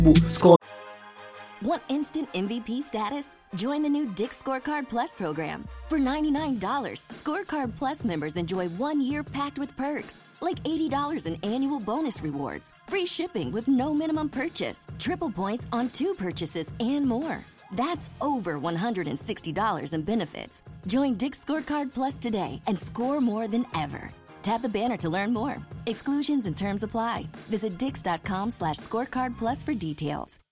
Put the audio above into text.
Score. Want instant MVP status? Join the new Dick's Scorecard Plus program. For $99, Scorecard Plus members enjoy 1 year packed with perks, like $80 in annual bonus rewards, free shipping with no minimum purchase, triple points on 2 purchases, and more. That's over $160 in benefits. Join Dick's Scorecard Plus today and score more than ever. Tap the banner to learn more. Exclusions and terms apply. Visit dix.com/scorecard plus for details.